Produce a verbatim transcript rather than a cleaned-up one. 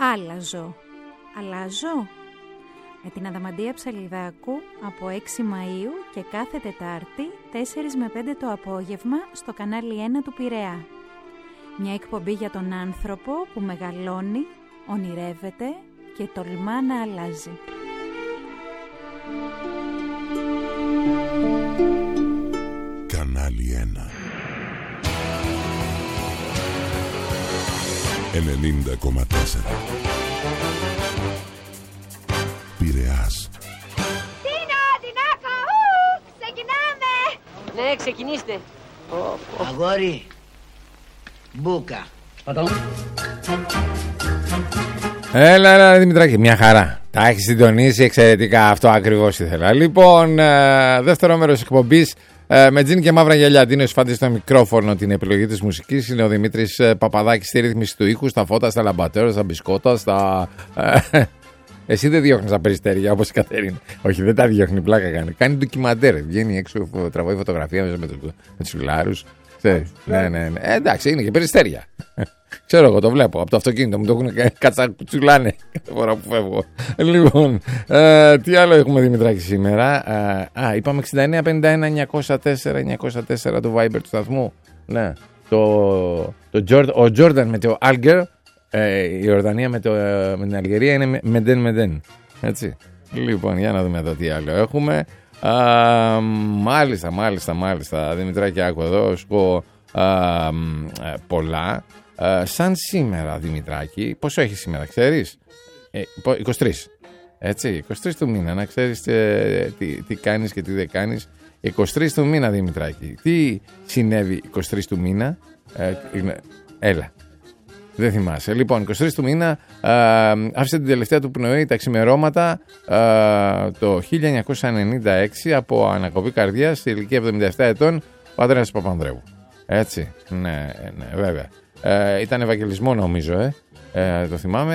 Άλλαζω. Αλλάζω. Με την Αδαμαντία Ψαλιδάκου από έξι Μαΐου και κάθε Τετάρτη τέσσερις με πέντε το απόγευμα στο κανάλι ένα του Πειραιά. Μια εκπομπή για τον άνθρωπο που μεγαλώνει, ονειρεύεται και τολμά να αλλάζει. Κανάλι ένα ενενήντα κόμμα τέσσερα Πειραιάς. Τίνα, Τινάκα, ξεκινάμε! Ναι, ξεκινήστε. Αγόρι, μπούκα. Πατώ. Έλα, έλα, Δημητράκη, μια χαρά. Τα έχει συντονίσει εξαιρετικά, αυτό ακριβώς ήθελα. Λοιπόν, ε, δεύτερο μέρος εκπομπής ε, με τζιν και μαύρα γυαλιά. Ντίνος Φάντης στο μικρόφωνο, την επιλογή της μουσικής. Είναι ο Δημήτρης ε, Παπαδάκης στη ρύθμιση του ήχου, στα φώτα, στα λαμπατέρα, στα μπισκότα, στα. Ε, εσύ δεν διώχνεις τα περιστέρια όπως η Κατερίνα. Όχι, δεν τα διώχνει, πλάκα κάνει. Κάνει ντοκιμαντέρ. Βγαίνει έξω, τραβάει φωτογραφία μέσα με, το, με τους φιλάρους. Ναι, ναι, ναι. Ε, εντάξει, είναι και περιστέρια. Ξέρω, εγώ το βλέπω από το αυτοκίνητο μου, το έχουν κατσακουτσουλάνε κάθε φορά που φεύγω. Λοιπόν, ε, τι άλλο έχουμε, Δημητράκη, σήμερα. Ε, α, είπαμε εξήντα εννέα πενήντα ένα εννιακόσια τέσσερα εννιακόσια τέσσερα το Viber του σταθμού. Ναι, το, το Jordan, ο Τζόρνταν με το Άλγκερ, ε, η Ορδανία με, το, με την Αλγερία είναι μεντέν μεντέν. Έτσι. Λοιπόν, για να δούμε εδώ τι άλλο έχουμε. Α, μάλιστα, μάλιστα, μάλιστα. Δημητράκη, άκου εδώ, σου πω πολλά. Α, σαν σήμερα, Δημητράκη, πόσο έχει σήμερα, ξέρεις? Ε, είκοσι τρία. Έτσι, είκοσι τρία του μήνα, να ξέρεις ε, τι, τι κάνεις και τι δεν κάνεις. είκοσι τρία του μήνα, Δημητράκη. Τι συνέβη είκοσι τρία του μήνα? Ε, έλα. Δεν θυμάσαι. Λοιπόν, είκοσι τρία του μήνα α, άφησε την τελευταία του πνοή τα ξημερώματα α, το χίλια εννιακόσια ενενήντα έξι από ανακοπή καρδιάς στη ηλικία εβδομήντα επτά ετών ο Ανδρέας Παπανδρέου. Έτσι, ναι, ναι, βέβαια. Ε, ήταν Ευαγγελισμό, νομίζω, ε, ε, το θυμάμαι.